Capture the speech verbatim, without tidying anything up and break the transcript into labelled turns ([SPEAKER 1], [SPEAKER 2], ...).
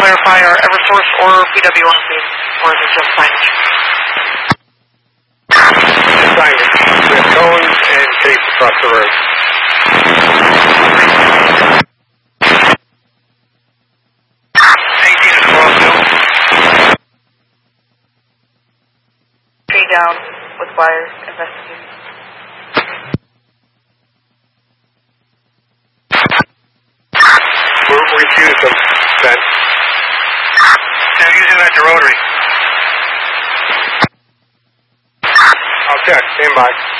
[SPEAKER 1] clarify our Eversource or P W one feed, or is it just signage?
[SPEAKER 2] Signage. We have cones and tape across the road.
[SPEAKER 1] eighteen is crossed. Tree down with wires, investigating.
[SPEAKER 2] We're refused them, Ben.
[SPEAKER 1] They're using that to rotary.
[SPEAKER 2] I'll check. Stand by.